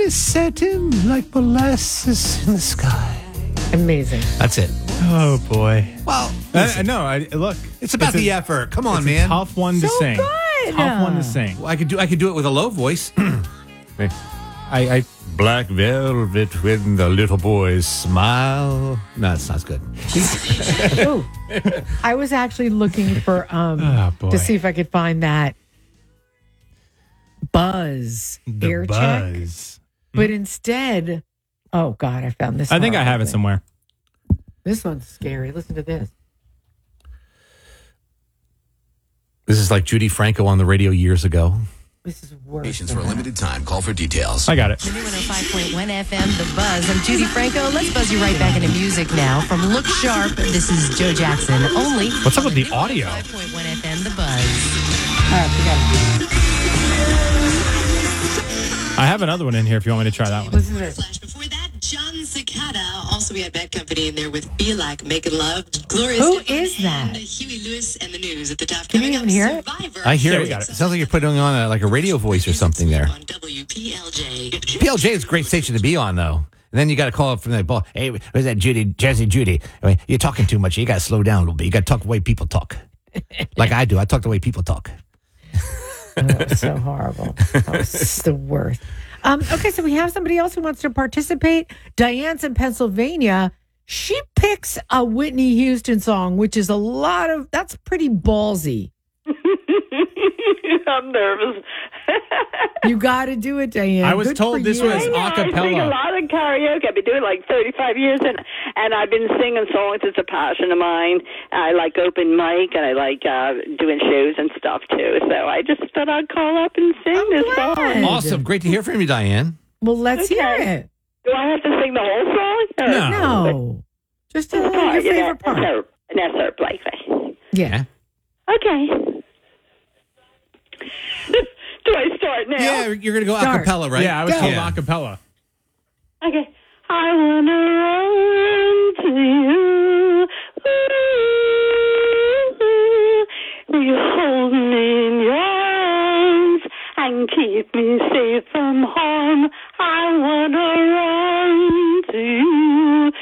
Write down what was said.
is setting like molasses in the sky. Amazing. That's it. Oh, boy. Well, Look. it's about the effort. Come on, It's man. a tough one to So sing. good. Tough one to sing. Well, I could do it with a low voice. I Black velvet when the little boys smile. No, it's not good. Ooh. I was actually looking for boy. to see if I could find that Buzz air check, buzz. but instead, oh God, I found this. I think I horrible have it thing. somewhere. This one's scary. Listen to this. This is like Judy Franco on the radio years ago. This is worse. Patients than for a that. limited time. Call for details. I got it. The new 105.1 FM, The Buzz. I'm Judy Franco. Let's buzz you right back into music now. From Look Sharp, this is Joe Jackson. Only. What's up with the audio? 105.1 FM, The Buzz. All right, we got it. I have another one in here if you want me to try that one. Listen to this. Before that, John Cicada. Also, we had Bad Company in there with Feel Like Making Love. Gloria Who Stefan is that? and Huey Lewis and the News at the top. Can you Coming even up, hear it? Survivor. I hear Yeah, it. we got it. It sounds like you're putting on like a radio voice or something there. On WPLJ. PLJ is a great station to be on, though. And then you got to call up from that ball. Hey, where's that Judy, Jazzy Judy? I mean, you're talking too much. You got to slow down a little bit. You got to talk the way people talk. Like I do. I talk the way people talk. Oh, it's so horrible. Oh, it's the worst. Okay, so we have somebody else who wants to participate. Diane's in Pennsylvania. She picks a Whitney Houston song, which is that's pretty ballsy. I'm nervous. You got to do it, Diane. I was Good told for this you. was I sing a acapella. lot of karaoke. I've been doing it like 35 years, and I've been singing songs. It's a passion of mine. I like open mic, and I like doing shows and stuff, too. So I just thought I'd call up and sing this glad. song. Awesome. Great to hear from you, Diane. Well, let's Okay. hear it. Do I have to sing the whole song? Or No. No. Just your favorite part. An SR Blakely. Yeah. Okay. Do I start now? Yeah, you're going to go a Start. cappella, right? Yeah, I was told Yeah. acapella. Okay. I wanna run to you. Ooh, will you hold me in your arms and keep me safe from harm? I wanna run to you.